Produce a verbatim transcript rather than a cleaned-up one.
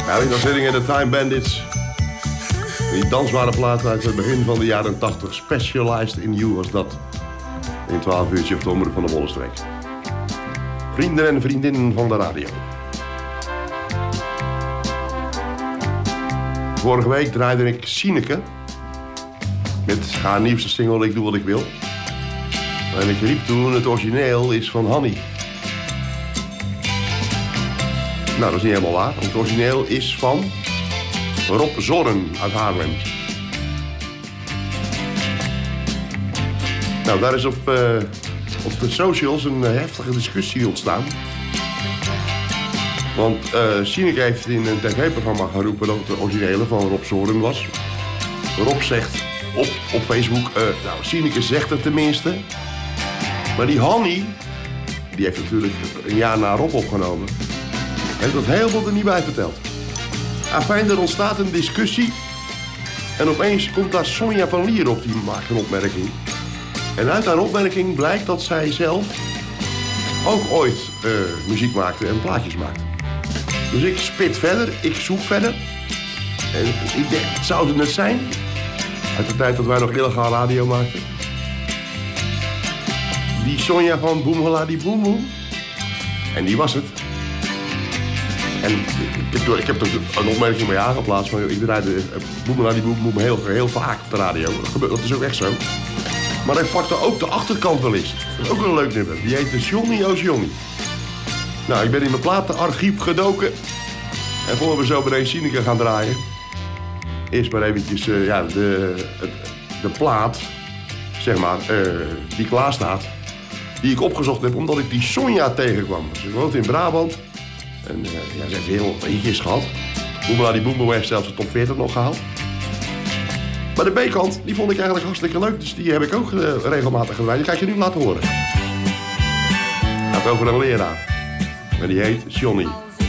Eigenlijk dan zitting in de Time Bandits. Die dansbare plaat uit het begin van de jaren tachtig. Specialized in You was dat. In twaalf uurtje op de omroep van de Bollenstreek. Vrienden en vriendinnen van de radio. Vorige week draaide ik Sineke. Met haar nieuwste single Ik Doe Wat Ik Wil. En ik riep toen, het origineel is van Hanny. Nou, dat is niet helemaal waar. Het origineel is van Rob Zorn uit Haarlem. Nou, daar is op, uh, op de socials een uh, heftige discussie ontstaan. Want uh, Sineke heeft in een tv-programma geroepen dat het de originele van Rob Zorn was. Rob zegt op, op Facebook, uh, nou, Sineke zegt het tenminste. Maar die Hanny, die heeft natuurlijk een jaar na Rob opgenomen. Heeft dat helemaal er niet bij verteld. Afijn, er ontstaat een discussie. En opeens komt daar Sonja van Lier op, die maakt een opmerking. En uit haar opmerking blijkt dat zij zelf ook ooit uh, muziek maakte en plaatjes maakte. Dus ik spit verder, ik zoek verder. En ik denk, het zou het net zijn. Uit de tijd dat wij nog illegaal radio maakten. Die Sonja van Boemela die Boem Boem. En die was het. En ik heb, ik heb er een opmerking mee aangeplaatst. Van, ik draaide Boemela die Boem Boem heel, heel vaak op de radio. Dat, gebeurt, dat is ook echt zo. Maar hij pakte ook de achterkant wel eens. Dat is ook een leuk nummer. Die heette Johnny O's Johnny. Nou, ik ben in mijn platenarchief gedoken. En voor we zo bij deze Sineke gaan draaien. Eerst maar eventjes uh, ja, de, de, de plaat, zeg maar, uh, die klaar staat. Die ik opgezocht heb omdat ik die Sonja tegenkwam. Ze woont in Brabant. En uh, ja, ze heeft heel veel hitjes gehad. Boemela die Boem Boem heeft zelfs de top veertig nog gehaald. Maar de B-kant, die vond ik eigenlijk hartstikke leuk. Dus die heb ik ook uh, regelmatig gedraaid. Die ga ik je nu laten horen. Het gaat over een leraar. En die heet Johnny.